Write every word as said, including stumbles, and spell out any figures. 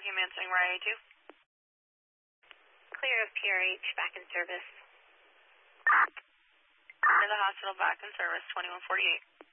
Mansing, R I A two. Clear of P R H, back in service. To the hospital, back in service, twenty-one forty-eight.